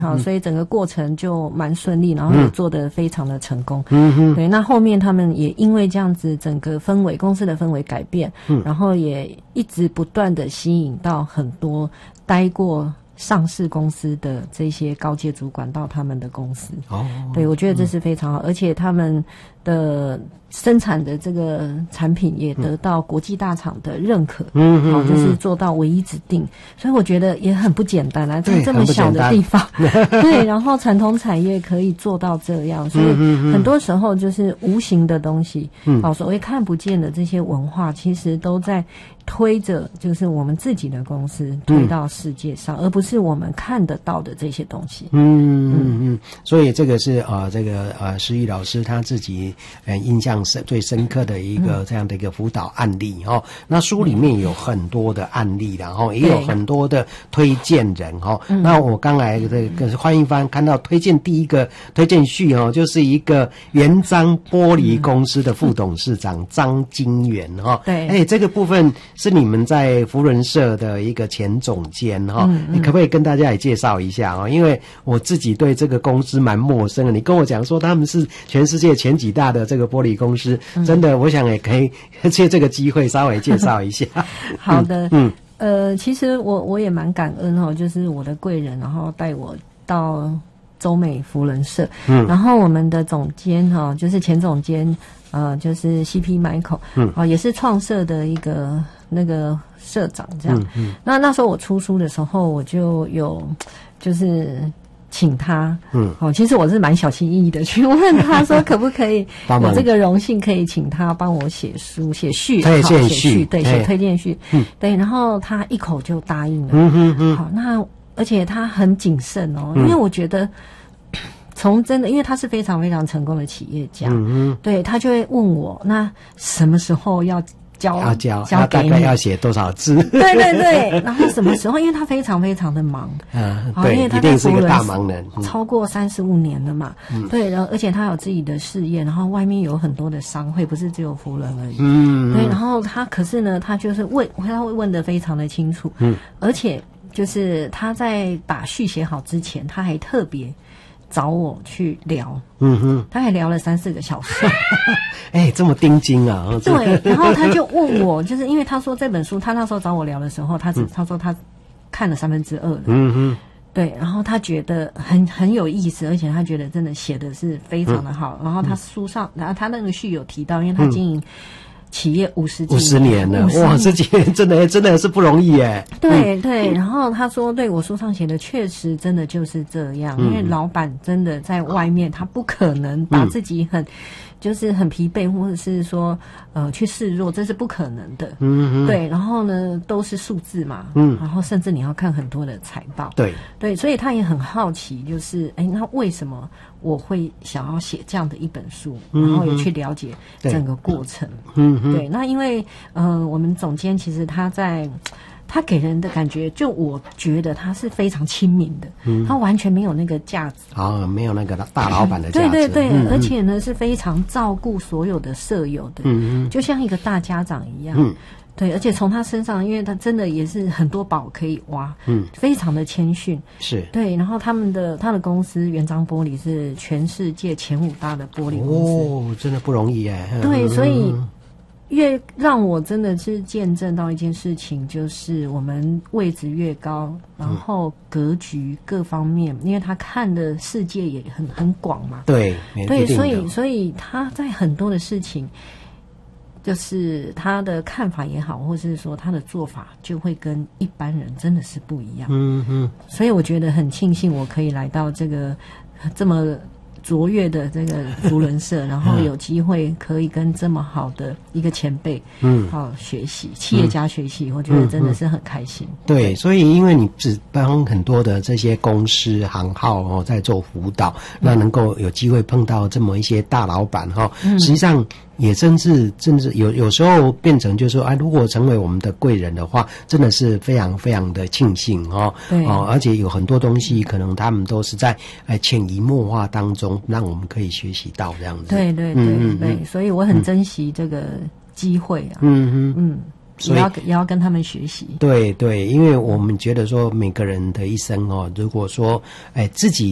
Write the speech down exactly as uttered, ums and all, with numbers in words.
好，所以整个过程就蛮顺利，然后也做得非常的成功。 嗯哼， 对，那后面他们也因为这样子，整个氛围，公司的氛围改变，嗯，然后也一直不断的吸引到很多待过上市公司的这些高阶主管到他们的公司。哦，对，我觉得这是非常好，嗯，而且他们的生产的这个产品也得到国际大厂的认可，嗯嗯，好，就是做到唯一指定，所以我觉得也很不简单啊，在这么小的地方，对，然后传统产业可以做到这样，所以很多时候就是无形的东西，嗯，好，所谓看不见的这些文化，其实都在推着就是我们自己的公司推到世界上，嗯，而不是我们看得到的这些东西。 嗯嗯嗯，所以这个是呃这个呃施玉老师他自己呃印象深最深刻的一个这样的一个辅导案例哦。那书里面有很多的案例，然后也有很多的推荐人哦。那我刚才这个欢迎翻看到推荐第一个推荐序哦，就是一个元章玻璃公司的副董事长张金元哦。 对， 哎，这个部分是你们在福伦社的一个前总监哈，嗯嗯，你可不可以跟大家也介绍一下啊？因为我自己对这个公司蛮陌生的，你跟我讲说他们是全世界前几大的这个玻璃公司，嗯，真的，我想也可以借这个机会稍微介绍一下。 好的，嗯，呃，其实我我也蛮感恩哦，就是我的贵人，然后带我到洲美福伦社，嗯，然后我们的总监哈，哦，就是前总监，呃，就是 C P Michael， 嗯，哦，也是创社的一个那个社长这样。嗯嗯，那那时候我出书的时候，我就有就是请他，嗯，哦，其实我是蛮小心翼翼的去问他说可不可以有这个荣幸可以请他帮我写书写序， 推荐序， 对，写推荐序，嗯，对，然后他一口就答应了。嗯嗯嗯，好，那而且他很谨慎哦，因为我觉得。从真的，因为他是非常非常成功的企业家，嗯嗯，对，他就会问我，那什么时候要交要交交给你， 大概要写多少字？ 对对对，然后什么时候？因为他非常非常的忙， 嗯，对，因为他一定是一个大忙人， 嗯，超过三十五年了嘛，嗯，对，然后而且他有自己的事业，然后外面有很多的商会，不是只有福伦而已，嗯，对，然后他可是呢，他就是问，他会问得非常的清楚，嗯，而且就是他在把序写好之前，他还特别找我去聊，嗯哼，他还聊了三四个小时， 哎、欸，这么盯紧啊！ 对，然后他就问我，就是因为他说这本书，他那时候找我聊的时候，他只、嗯、他说他看了三分之二了，嗯哼，对，然后他觉得很很有意思，而且他觉得真的写的是非常的好，嗯、然后他书上，然后他那个序有提到，因为他经营。嗯企业五十五十年了，哇，这几年真的真的是不容易耶。 对对，然后他说，对我书上写的确实真的就是这样，嗯、因为老板真的在外面，他不可能把自己很。嗯就是很疲惫，或者是说，呃，去示弱，这是不可能的。嗯嗯。对，然后呢，都是数字嘛。嗯。然后甚至你要看很多的财报。 对。 对，所以他也很好奇，就是哎，那为什么我会想要写这样的一本书？嗯、然后也去了解整个过程。嗯嗯。对，那因为呃，我们总监其实他在。他给人的感觉，就我觉得他是非常亲民的，嗯、他完全没有那个架子， 哦，没有那个大老板的架子， 对对对，嗯、而且呢是非常照顾所有的舍友的，嗯、就像一个大家长一样，嗯、对，而且从他身上，因为他真的也是很多宝可以挖，嗯，非常的谦逊， 是对， 然后他们的他的公司元章玻璃是全世界前五大的玻璃公司， 哦，真的不容易耶， 对，所以。越让我真的是见证到一件事情，就是我们位置越高，然后格局各方面，因为他看的世界也很很广嘛。 对， 对，所以所以他在很多的事情，就是他的看法也好，或是说他的做法，就会跟一般人真的是不一样。嗯嗯，所以我觉得很庆幸我可以来到这个这么。卓越的这个福伦社，然后有机会可以跟这么好的一个前辈，嗯，好学习企业家学习，嗯、我觉得真的是很开心。 对，所以因为你只帮很多的这些公司行号哦在做辅导，嗯、那能够有机会碰到这么一些大老板哈，哦嗯、实际上。也真是，真是有有时候变成就是说，啊，如果成为我们的贵人的话，真的是非常非常的庆幸哦。对哦，而且有很多东西，可能他们都是在呃潜移默化当中，让我们可以学习到这样子。 对对对、嗯、对，所以我很珍惜这个机会啊。 嗯嗯嗯。 所以也要也要跟他们学习。 对对，因为我们觉得说每个人的一生哦，如果说哎自己